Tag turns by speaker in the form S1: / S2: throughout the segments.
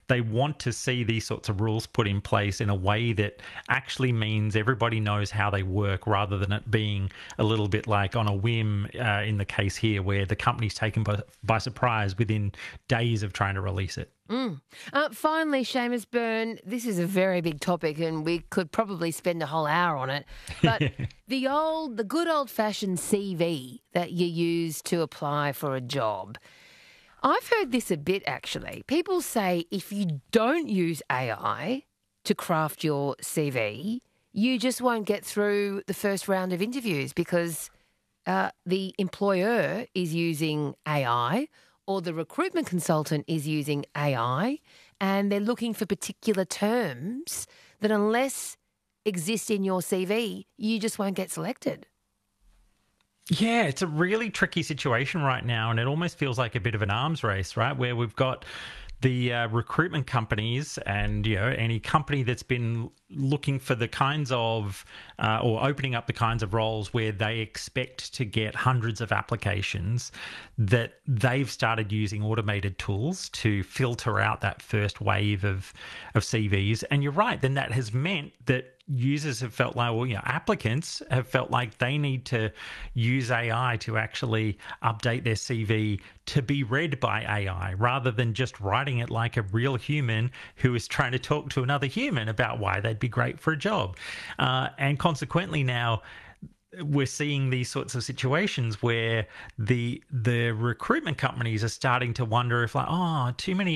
S1: they want to see these sorts of rules put in place in a way that actually means everybody knows how they work, rather than it being a little bit like on a whim in the case here, where the company's taken by surprise within days of trying to release it.
S2: Finally, Seamus Byrne, this is a very big topic and we could probably spend a whole hour on it. But the good old-fashioned CV that you use to apply for a job, I've heard this a bit actually. People say if you don't use AI to craft your CV, you just won't get through the first round of interviews because the employer is using AI, or the recruitment consultant is using AI, and they're looking for particular terms that unless exist in your CV, you just won't get selected.
S1: Yeah, it's a really tricky situation right now, and it almost feels like a bit of an arms race, right? Where we've got the recruitment companies and, any company that's been looking for the kinds of or opening up the kinds of roles where they expect to get hundreds of applications, that they've started using automated tools to filter out that first wave of CVs. And you're right, then that has meant that users have felt like, applicants have felt like they need to use AI to actually update their CV to be read by AI, rather than just writing it like a real human who is trying to talk to another human about why they'd be great for a job. And consequently now, we're seeing these sorts of situations where the recruitment companies are starting to wonder if too many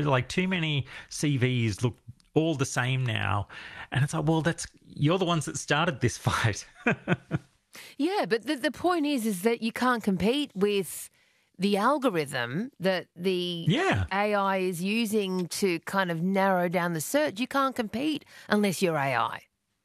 S1: CVs look all the same now. And it's like, well, you're the ones that started this fight.
S2: Yeah, but the point is that you can't compete with the algorithm that the AI is using to kind of narrow down the search. You can't compete unless you're AI.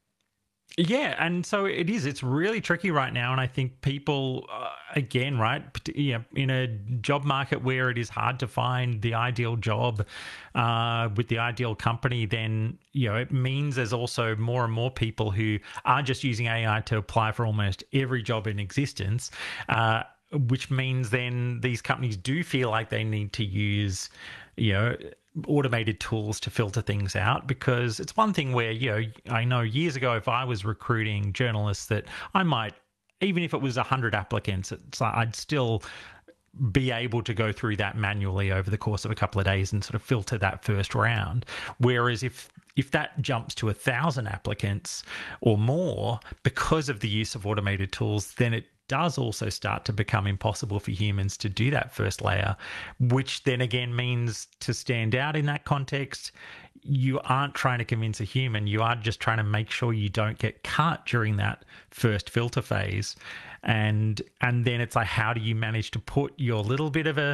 S1: Yeah, and so it is. It's really tricky right now, and I think people, again, right, in a job market where it is hard to find the ideal job with the ideal company, then, it means there's also more and more people who are just using AI to apply for almost every job in existence, which means then these companies do feel like they need to use, automated tools to filter things out. Because it's one thing where, I know years ago, if I was recruiting journalists, that I might, even if it was 100 applicants, I'd still be able to go through that manually over the course of a couple of days and sort of filter that first round. Whereas if that jumps to 1,000 applicants or more because of the use of automated tools, then it does also start to become impossible for humans to do that first layer, which then again means to stand out in that context, you aren't trying to convince a human, you are just trying to make sure you don't get cut during that first filter phase. And then it's like, how do you manage to put your little bit of a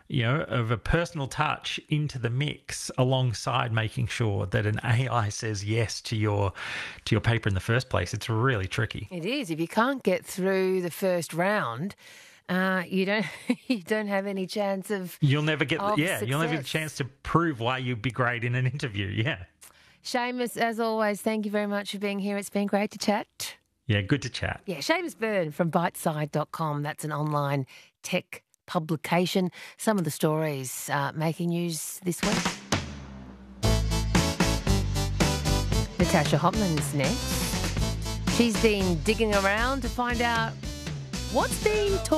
S1: personal touch into the mix alongside making sure that an AI says yes to your paper in the first place? It's really tricky.
S2: It is. If you can't get through the first round, you don't have any chance of
S1: You'll never get
S2: success.
S1: You'll never get a chance to prove why you'd be great in an interview. Yeah.
S2: Seamus, as always, thank you very much for being here. It's been great to chat.
S1: Yeah, good to chat.
S2: Yeah, Seamus Byrne from biteside.com. That's an online tech publication. Some of the stories making news this week. Natasha Hopman's next. She's been digging around to find out what's being talked